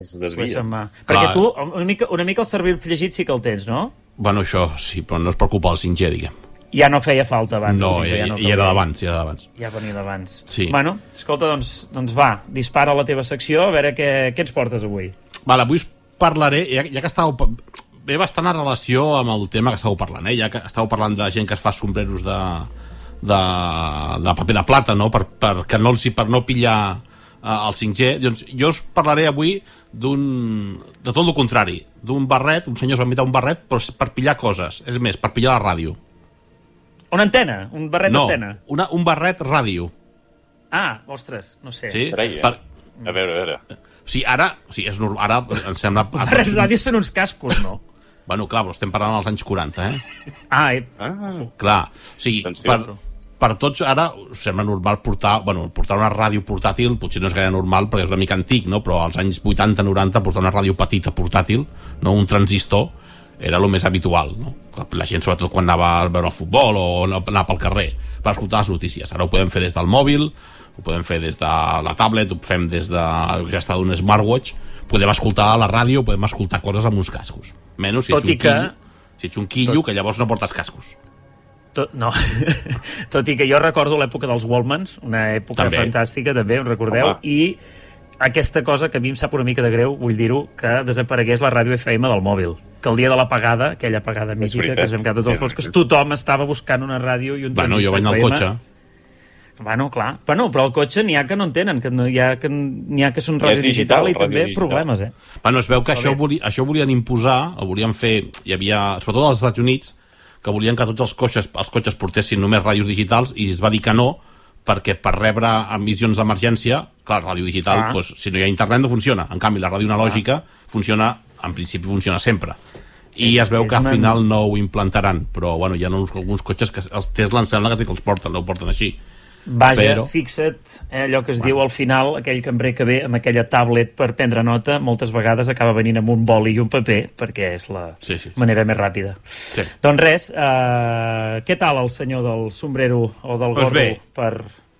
Es desvia. Perquè tu, una mica el cervell llegit sí que el tens, no? Bueno, això sí, però no es preocupa el 5G, diguem. Ja no feia falta abans. No, ja era d'abans, Ja venia d'abans. Sí. Bueno, escolta, doncs va, dispara la teva secció, a veure què ens portes avui. Vale, avui us parlaré, ja que estàveu... Ve bastant en relació amb el tema que estàveu parlant, ja que estàveu parlant de gent que es fa sombreros de paper de plata, no? Per no pillar el 5G. Doncs jo us parlaré avui de tot el contrari, d'un barret, un senyor es va invitar un barret però per pillar coses, és més, per pillar la ràdio. Una antena? Un barret d'antena? No, un barret ràdio. Ah, ostres, no sé. Sí? A veure. Sí, ara és normal, ara em sembla... Barrets ràdio són uns cascos, no? Bueno, clar, però estem parlant dels anys 40, eh? Clar, o sigui, per tots ara sembla normal portar una ràdio portàtil, potser no és gaire normal perquè és una mica antic, no? Però als anys 80-90 portar una ràdio petita portàtil, no? Un transistor, era el més habitual, no? La gent, sobretot quan anava a veure el futbol o anava pel carrer per escoltar les notícies. Ara ho podem fer des del mòbil, ho podem fer des de la tablet, ho fem des de ja està d'un smartwatch, podem escoltar a la ràdio, podem escoltar coses amb uns cascos. Menys si ets un quillo, que llavors no portes cascos. No, tot i que jo recordo l'època dels Walkmans, una època fantàstica també, recordeu, i aquesta cosa que a mi em sap una mica de greu, vull dir-ho, que desaparegués la ràdio FM del mòbil, que el dia de l'apagada, aquella apagada mítica, que es vam quedar tots els foscos, tothom estava buscant una ràdio i un transistor FM. Jo vaig anar al cotxe. Bueno, clar. Però al cotxe n'hi ha que no en tenen, n'hi ha que són ràdio digital i també problemes, Bueno, es veu que això volien imposar, o volien fer, hi havia, sobretot als Estats Units, que volien que tots els cotxes portessin només ràdios digitals i es va dir que no, perquè per rebre emissions d'emergència, clar, ràdio digital, doncs, si no hi ha internet no funciona. En canvi, la ràdio analògica funciona, en principi funciona sempre. I es veu que al final no ho implantaran, però bueno, hi ha alguns cotxes que els Tesla em sembla que els porten, no ho porten així. Vaja, fixa't, allò que es diu al final, aquell cambrer que ve amb aquella tablet per prendre nota, moltes vegades acaba venint amb un boli i un paper, perquè és la manera més ràpida. Sí. Doncs res, què tal el senyor del sombrero o del gorro per...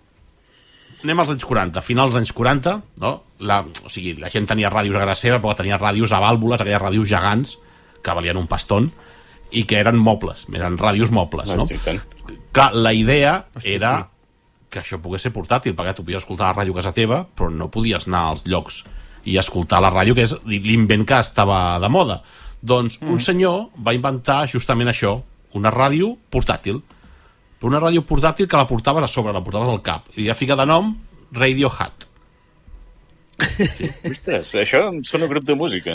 Anem als anys 40, finals dels anys 40, no? La gent tenia ràdios a casa seva, però tenia ràdios a vàlvules, aquelles ràdios gegants, que valien un pastón, i que eren mobles, eren ràdios mobles, no? Clar, la idea era que això pogués ser portàtil, perquè tu podies escoltar la ràdio a casa teva, però no podies anar als llocs i escoltar la ràdio, que és l'invent que estava de moda. Doncs un senyor va inventar justament això, una ràdio portàtil. Però una ràdio portàtil que la portaves a sobre, la portaves al cap. I ja fica de nom Radiohead. Ostres, això em sona un grup de música.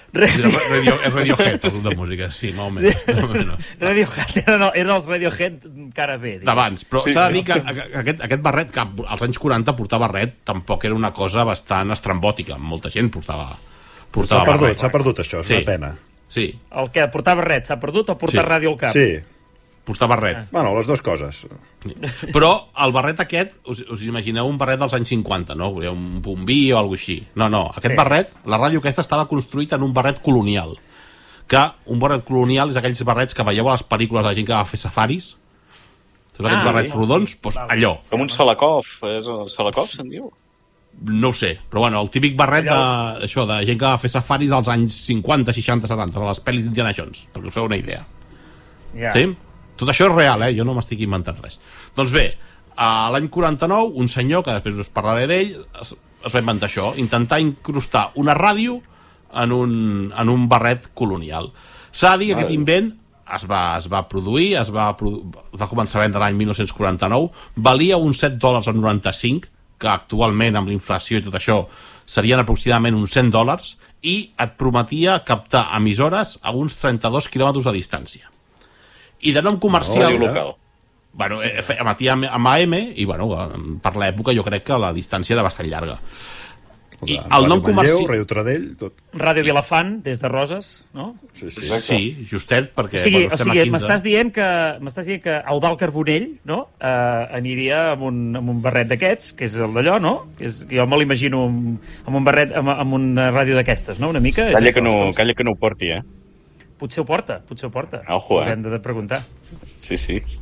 Radiohead, el grup de música, sí, molt menys. Radiohead, eren els Radiohead encara bé. D'abans, però s'ha de dir que aquest barret, que als anys 40 portar barret, tampoc era una cosa bastant estrambòtica. Molta gent portava barret. S'ha perdut això, és una pena. Sí. El que portar barret s'ha perdut o portar ràdio al cap? Sí. Portar barret. Bueno, les dues coses. Però el barret aquest, us imagineu un barret dels anys 50, no? Un bombí o alguna així. No, aquest barret, la ràdio aquesta estava construït en un barret colonial. Que un barret colonial és aquells barrets que veieu a les pel·lícules de la gent que va fer safaris. Aquests barrets rodons, doncs allò. Com un Salakov, és el Salakov, se'n diu? No ho sé, però bueno, el típic barret de gent que va fer safaris als anys 50, 60, 70, a les pel·lis d'Indiana Jones, perquè us feu una idea. Sí? Tot això és real, jo no m'estic inventant res. Doncs bé, l'any 49, un senyor, que després us parlaré d'ell, es va inventar això, intentar incrustar una ràdio en un barret colonial. S'ha de dir que aquest invent es va produir, va començar a vendre l'any 1949, valia uns $7.95, que actualment, amb l'inflació i tot això, serien aproximadament uns $100, i et prometia captar emissores a uns 32 quilòmetres de distància. I de nom comercial... Bueno, emetia amb AM i, bueno, per l'època jo crec que la distància era bastant llarga. I el nom comercial... Ràdio Tradell, tot. Ràdio Vilafant, des de Roses, no? Sí, justet, perquè... O sigui, m'estàs dient que Eudald Carbonell, no?, aniria amb un barret d'aquests, que és el d'allò, no? Jo me l'imagino amb un barret, amb una ràdio d'aquestes, no?, una mica. Calla que no ho porti, Potser ho porta. Ojo, Hem de preguntar. Sí.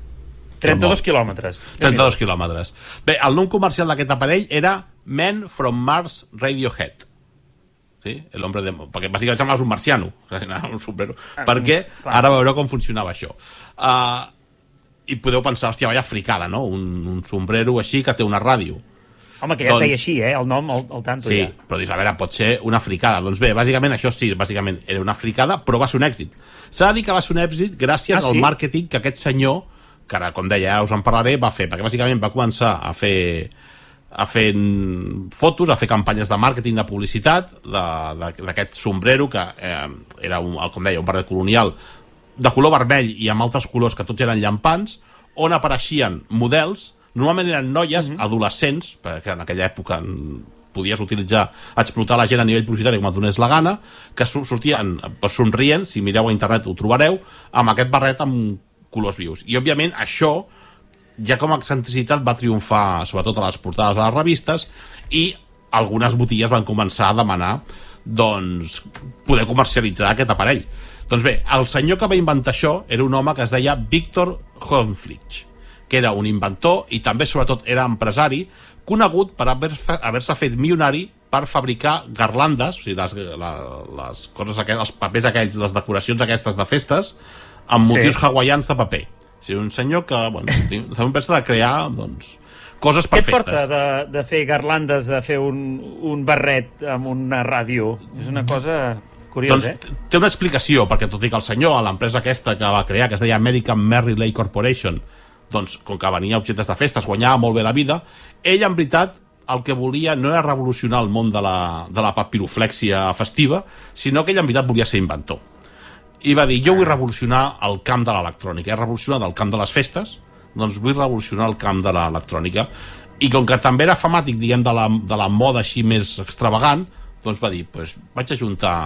32 quilòmetres. 32 quilòmetres. Bé, el nom comercial d'aquest aparell era Men from Mars Radiohead. Sí? Perquè bàsicament semblava un marciano, un sombrero. Perquè ara veureu com funcionava això. I podeu pensar, hòstia, vaya fricada, no? Un sombrero així que té una ràdio. Home, que ja es deia així, el nom, el tanto sí, ja. Sí, però dius, a veure, pot ser una fricada. Doncs bé, bàsicament això sí, bàsicament era una fricada, però va ser un èxit. S'ha de dir que va ser un èxit gràcies al màrqueting que aquest senyor, que ara, com deia, us en parlaré, va fer, perquè bàsicament va començar a fer fotos, a fer campanyes de màrqueting, de publicitat d'aquest sombrero que era, com deia, un barret colonial de color vermell i amb altres colors que tots eren llampants, on apareixien models. Normalment eren noies, adolescents, perquè en aquella època podies explotar la gent a nivell publicitari com et donés la gana, que sortien somrient, si mireu a internet ho trobareu, amb aquest barret amb colors vius. I, òbviament, això, ja com a excentricitat, va triomfar, sobretot a les portades de les revistes, i algunes botigues van començar a demanar doncs, poder comercialitzar aquest aparell. Doncs bé, el senyor que va inventar això era un home que es deia Victor Höflich, que era un inventor i també, sobretot, era empresari, conegut per haver-se fet milionari per fabricar garlandes, o sigui, les coses els papers aquells, les decoracions aquestes de festes, amb motius hawaians de paper. O sigui, un senyor que, bueno, també pensa de crear, doncs, coses per festes. Què et porta de fer garlandes a fer un barret amb una ràdio? És una cosa curiosa, doncs, té una explicació, perquè tot i que el senyor, a l'empresa aquesta que va crear, que es deia American Merry Lake Corporation, doncs, com que venia objectes de festes, guanyava molt bé la vida, ell, en veritat, el que volia no era revolucionar el món de la papiroflèxia festiva, sinó que ell, en veritat, volia ser inventor. I va dir, jo vull revolucionar el camp de l'electrònica. He revolucionat el camp de les festes, doncs vull revolucionar el camp de l'electrònica. I com que també era famàtic, diguem, de la moda així més extravagant, doncs va dir, doncs vaig ajuntar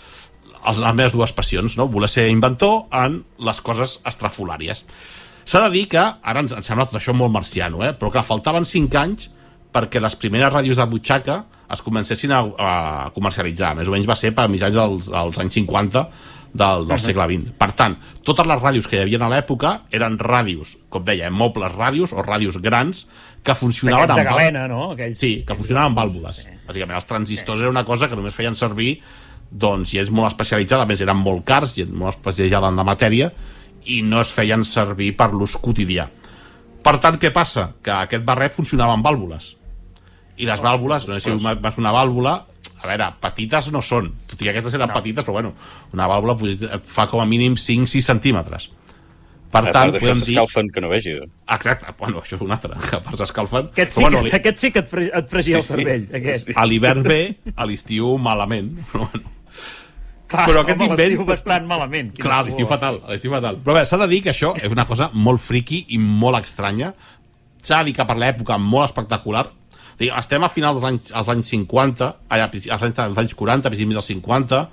les meves dues passions, no? Voler ser inventor en les coses estrafolàries. S'ha de dir que, ara ens sembla tot això molt marciano, però que faltaven 5 anys perquè les primeres ràdios de butxaca es comencessin a comercialitzar. Més o menys va ser per mitjans dels anys 50 del segle XX. Per tant, totes les ràdios que hi havia a l'època eren ràdios, com deia, mobles ràdios o ràdios grans que funcionaven amb galena, no? Sí, que funcionaven amb vàlvules. Bàsicament, els transistors era una cosa que només feien servir, doncs, i és molt especialitzada, a més eren molt cars, i molt especialitzada en la matèria, i no es feien servir per l'ús quotidià. Per tant, què passa? Que aquest barret funcionava amb vàlvules. I les vàlvules, no sé si vas una vàlvula, a veure, petites no són, tot i que aquestes eren petites, però bueno, una vàlvula et fa com a mínim 5-6 centímetres. Per tant, podem dir... s'escalfen que no vegi. Exacte, bueno, això és un altre, que a part s'escalfen. Aquest sí que et fregia el cervell. A l'hivern bé, a l'estiu malament. Clar, però aquest invent... l'estiu bastant malament. Clar, l'estiu fatal. Però bé, s'ha de dir que això és una cosa molt friqui i molt estranya. S'ha de dir que per l'època molt espectacular. Estem a finals dels anys 50, als anys 40, principis dels 50,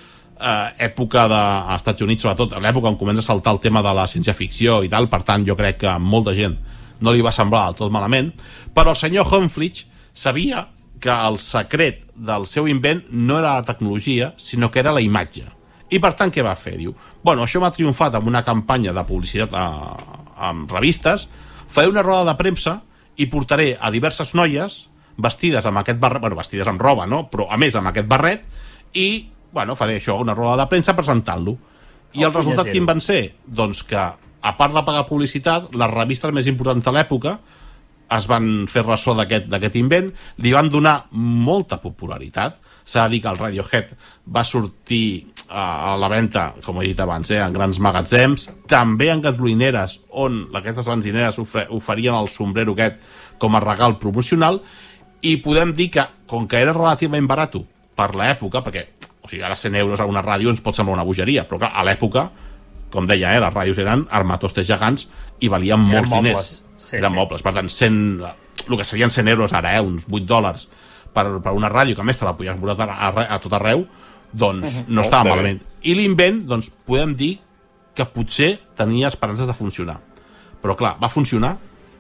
època dels Estats Units, sobretot, a l'època on comença a saltar el tema de la ciència-ficció i tal, per tant, jo crec que a molta gent no li va semblar del tot malament, però el senyor Höflich sabia que el secret del seu invent no era la tecnologia, sinó que era la imatge. I per tant, què va fer? Diu, bueno, això m'ha triomfat amb una campanya de publicitat amb revistes, faré una roda de premsa i portaré a diverses noies vestides amb aquest barret, bueno, vestides amb roba, no? Però a més amb aquest barret, i, bueno, faré això, una roda de premsa presentant-lo. I el resultat quin van ser? Doncs que, a part de pagar publicitat, les revistes més importants de l'època es van fer ressò d'aquest invent, li van donar molta popularitat. S'ha de dir que el Radiohead va sortir a la venda, com he dit abans, en grans magatzems, també en gasolineres, on aquestes benzineres oferien el sombrero aquest com a regal promocional, i podem dir que, com que era relativament barat per l'època, perquè, o sigui, ara 100 euros a una ràdio ens pot semblar una bogeria, però clar, a l'època, com deia, les ràdios eren armatostes gegants i valien molts diners. Eren mobles, per tant, el que serien 100 euros ara, uns $8 per una ràdio, que a més te la podies veure a tot arreu, doncs no estava malament. I l'invent, doncs, podem dir que potser tenia esperances de funcionar. Però clar, va funcionar?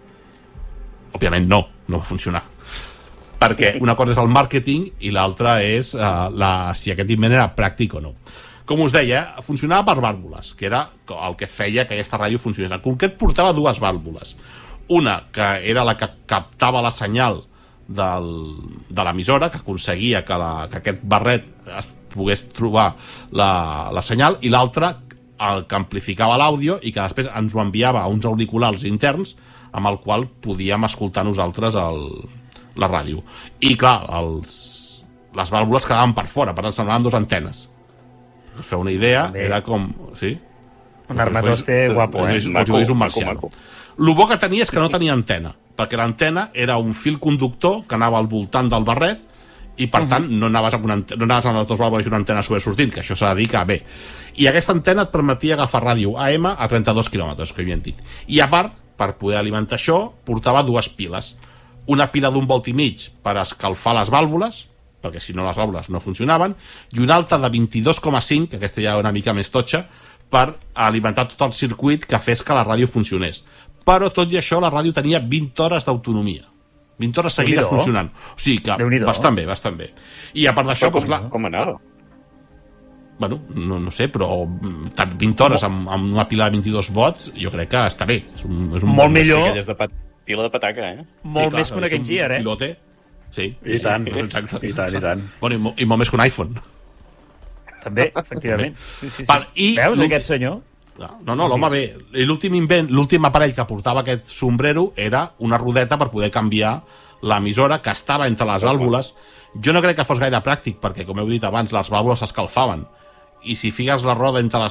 Òbviament no va funcionar. Perquè una cosa és el màrqueting i l'altra és si aquest invent era pràctic o no. Com us deia, funcionava per vàlvules, que era el que feia que aquesta ràdio funcionés. En concret, portava dues vàlvules. Una, que era la que captava la senyal de l'emissora, que aconseguia que aquest barret es pogués trobar la senyal, i l'altre el que amplificava l'àudio i que després ens ho enviava a uns auriculars interns amb el qual podíem escoltar nosaltres la ràdio. I clar, les vàlvules quedaven per fora, per tant semblaven dues antenes. Us feu una idea, era com... Sí? Un armatoste guapo, és un marciano. El bo que tenia és que no tenia antena, perquè l'antena era un fil conductor que anava al voltant del barret i per tant no anaves amb les dues vàlvules i una antena sortint, que això s'ha de dir que bé. I aquesta antena et permetia agafar ràdio AM a 32 quilòmetres, que havien dit. I a part, per poder alimentar això, portava dues piles. Una pila d'1 volt i mig per escalfar les vàlvules, perquè si no les vàlvules no funcionaven, i una altra de 22,5, que aquesta ja una mica més totxa, per alimentar tot el circuit que fes que la ràdio funcionés. Però tot i això la ràdio tenia 20 hores d'autonomia. 20 hores seguides funcionant. O sigui que bastant bé. I a part d'això, doncs clar... Com anava? Bueno, no sé, però 20 hores amb una pila de 22 watts, jo crec que està bé. És un molt millor. Aquelles de pila de pataca, Molt més que una Game Gear, Pilote. Sí. I tant. Bueno, i molt més que un iPhone. També, efectivament. Sí. Veus aquest senyor? No, l'home bé. L'últim invent, l'últim aparell que portava aquest sombrero era una rodeta per poder canviar l'emissora, que estava entre les vàlvules. Jo no crec que fos gaire pràctic, perquè, com heu dit abans, les vàlvules s'escalfaven. I si fiques la roda entre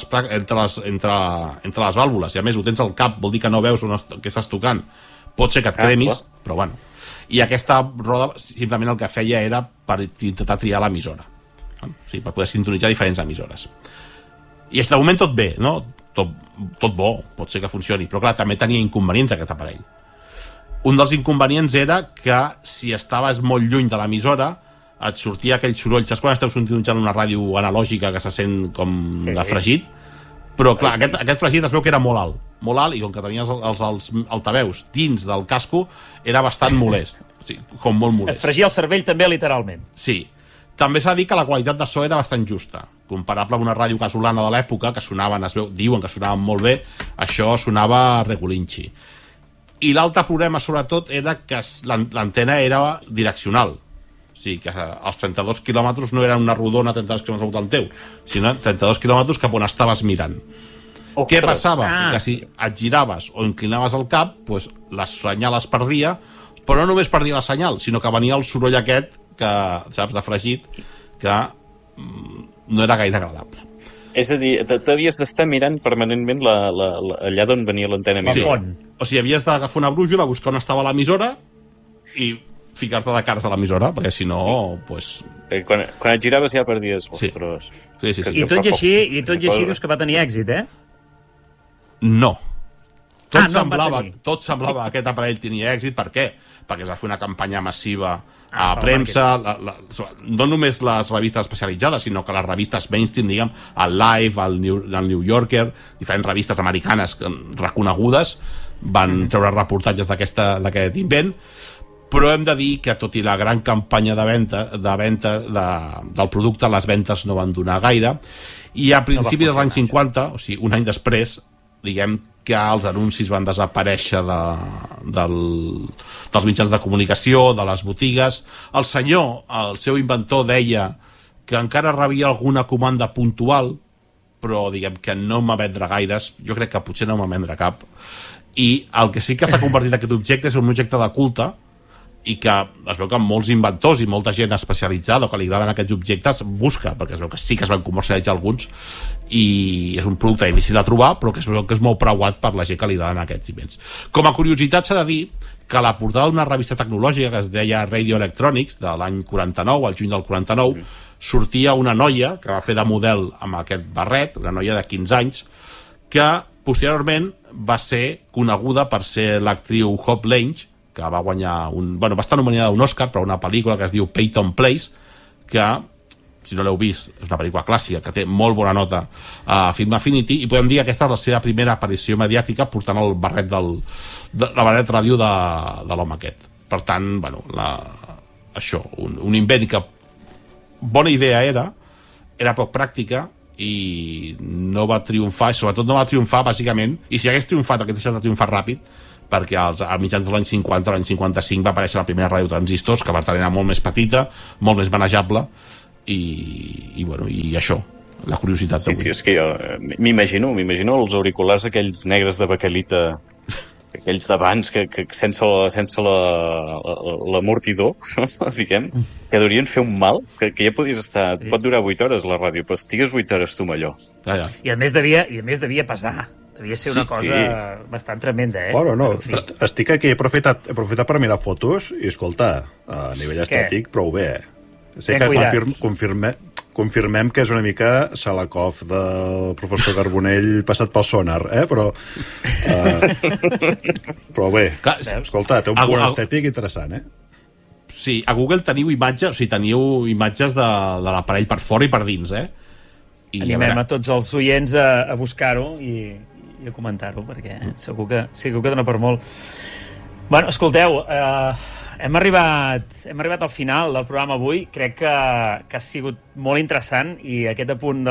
les vàlvules, i a més ho tens al cap, vol dir que no veus què estàs tocant, pot ser que et cremis, però bueno. I aquesta roda simplement el que feia era per intentar triar l'emissora. Sí, per poder sintonitzar diferents emissores. I de moment tot bé, no? Tot bo, pot ser que funcioni, però clar, també tenia inconvenients aquest aparell. Un dels inconvenients era que si estaves molt lluny de l'emissora et sortia aquell soroll, saps quan esteu sintonitzant una ràdio analògica que se sent com de fregit? Però clar, aquest fregit es veu que era molt alt, i com que tenies els altaveus dins del casco era bastant molest, com molt molest. Et fregia el cervell també, literalment. Sí. També s'ha de dir que la qualitat de so era bastant justa, comparable amb una ràdio casolana de l'època, que sonaven, diuen que sonaven molt bé, això sonava regulinxi. I l'altre problema, sobretot, era que l'antena era direccional. O sigui, que els 32 quilòmetres no eren una rodona a 32 quilòmetres al voltant teu, sinó 32 quilòmetres cap on estaves mirant. Ostres. Què passava? Que si et giraves o inclinaves el cap, doncs la senyal es perdia, però no només perdia la senyal, sinó que venia el soroll aquest que, saps, de fregit, que no era gaire agradable. És a dir, t'havies d'estar mirant permanentment allà d'on venia l'antena emissora. Sí. O sigui, havies d'agafar una brújula, buscar on estava l'emissora i ficar-te de cares a l'emissora, perquè si no, doncs... Quan et giraves ja perdies, ostres. Sí. I tot i així dius que va tenir èxit, No. Tot semblava que aquest aparell tenia èxit. Per què? Perquè es va fer una campanya massiva a premsa, no només les revistes especialitzades, sinó que les revistes mainstream, diguem, el Life, el New Yorker, diferents revistes americanes reconegudes, van treure reportatges d'aquest invent, però hem de dir que tot i la gran campanya de venda del producte, les ventes no van donar gaire, i a principis dels anys 50, o sigui, un any després, diguem que els anuncis van desaparèixer dels mitjans de comunicació, de les botigues. El senyor, el seu inventor, deia que encara rebia alguna comanda puntual, però diguem que no m'ha vendre gaires, jo crec que potser no m'ha vendre cap. I el que sí que s'ha convertit aquest objecte és un objecte de culte, i que es veu que molts inventors i molta gent especialitzada o que li agraden aquests objectes busca, perquè es veu que sí que es van comercialitzar alguns, i és un producte difícil de trobar, però que es veu que és molt preuat per la gent que li agraden aquests invents. Com a curiositat s'ha de dir que a la portada d'una revista tecnològica que es deia Radio Electronics, de l'any 49, al juny del 49, sortia una noia que va fer de model amb aquest barret, una noia de 15 anys, que posteriorment va ser coneguda per ser l'actriu Hope Lange, que va guanyar va estar nominada a un Oscar per una pel·lícula que es diu Peyton Place, que, si no l'heu vist, és una pel·lícula clàssica que té molt bona nota a Film Affinity, i podem dir que aquesta és la seva primera aparició mediàtica portant el barret la barret ràdio de l'home aquest. Per tant, això, un invent que bona idea era poc pràctica i no va triomfar, i sobretot no va triomfar bàsicament, i si hagués triomfat, hagués deixat de triomfar ràpid, perquè a mitjans de l'any 50, l'any 55 va aparèixer la primera ràdio transistors, que per tant era molt més petita, molt més manejable, i això, la curiositat d'avui. Sí, és que jo m'imagino els auriculars aquells negres de baquelita, aquells d'abans que sense l'amortidor, diguem, que deurien fer un mal, que ja podies estar... Pot durar 8 hores la ràdio, però estigues 8 hores tu amb allò. Ja. I a més devia pesar. Devia ser una cosa bastant tremenda, Bueno, no, estic aquí, he aprofitat per mirar fotos i, escolta, a nivell estètic, prou bé. Sé que confirmem que és una mica Salakov del professor Carbonell passat pel sonar, però bé, escolta, té un punt estètic interessant, Sí, a Google teniu imatges de l'aparell per fora i per dins, Animem a tots els oients a buscar-ho i a comentar-ho, perquè segur que dona per molt. Bueno, escolteu, hem arribat al final del programa avui. Crec que ha sigut molt interessant, i aquest apunt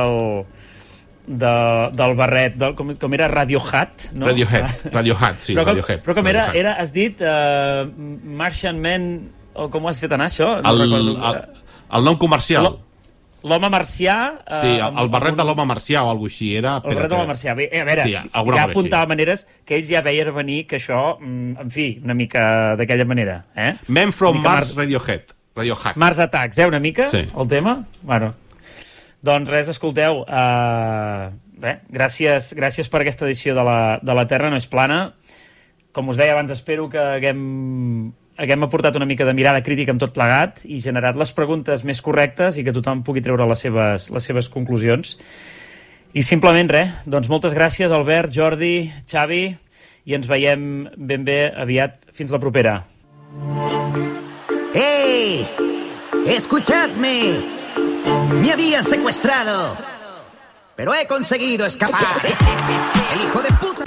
del barret, com era Radiohead, no? Radiohead, sí. Però com era, has dit Martian Man, o com ho has fet anar, això? El nom comercial. L'home marcià... Sí, el barret de l'home marcià o alguna cosa així era... El barret de l'home marcià. A veure, ja apuntava maneres que ells ja veien venir que això, en fi, una mica d'aquella manera. Men from Mars, Radiohead. Mars Attacks, una mica, el tema? Bueno, doncs res, escolteu, gràcies per aquesta edició de la Terra no és plana. Com us deia abans, espero que haguem aportat una mica de mirada crítica amb tot plegat i generat les preguntes més correctes i que tothom pugui treure les seves conclusions. I simplement doncs moltes gràcies, Albert, Jordi, Xavi, i ens veiem ben bé aviat. Fins la propera. ¡Hey! ¡Escuchadme! Me habían secuestrado, pero he conseguido escapar. ¡El hijo de puta!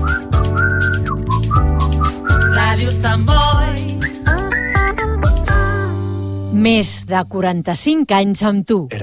Ràdio Sant Boi. Més de 45 anys amb tu.